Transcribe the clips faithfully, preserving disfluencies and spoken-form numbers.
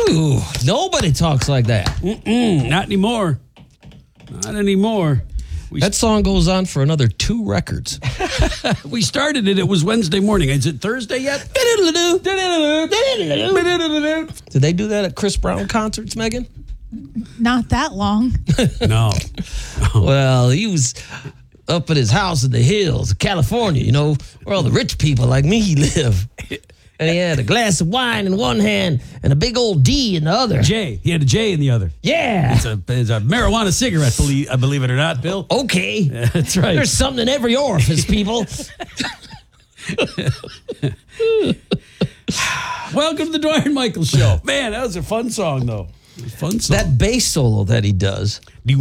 Ooh, nobody talks like that. Mm-mm, not anymore. Not anymore. We That song goes on for another two records. we started it. It was Wednesday morning. Is it Thursday yet? Did they do that at Chris Brown concerts, Megan? Not that long. No. Well, he was up at his house in the hills of California, you know, where all the rich people like me live. And he had a glass of wine in one hand and a big old D in the other. J. He had a J in the other. Yeah. It's a, it's a marijuana cigarette, believe, I believe it or not, Bill. Okay. Yeah, that's right. There's something in every orifice, people. Welcome to the Dwyer Michael Show. Man, that was a fun song, though. Fun song. That bass solo that he does.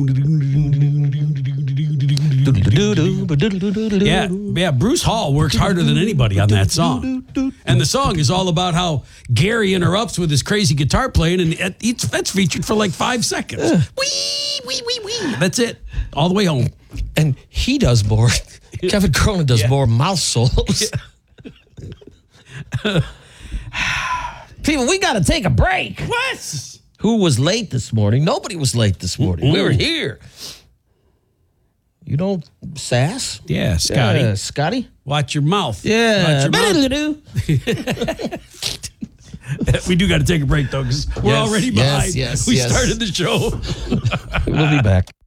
Yeah, yeah. Bruce Hall works harder than anybody on that song, and the song is all about how Gary interrupts with his crazy guitar playing, and it, it's that's featured for like five seconds. Yeah. Wee, wee, wee, wee. That's it, all the way home. And he does more. Kevin Cronin does Yeah. more mouth solos. People, we got to take a break. What? Who was late this morning? Nobody was late this morning. We were here. You don't sass? Yeah, Scotty. Yeah, Scotty? Watch your mouth. Yeah. Watch your mouth. We do got to take a break, though, because we're Yes, already yes, behind. yes, we yes. started the show. We'll be back.